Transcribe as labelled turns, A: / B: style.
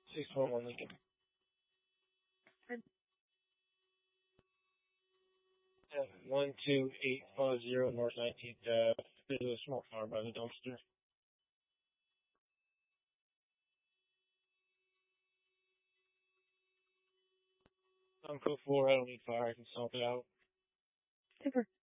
A: 641 Lincoln. 12850 North 19th Ave. There's a small fire by the dumpster. I'm code 4. I don't need fire. I can stomp it out.
B: Super.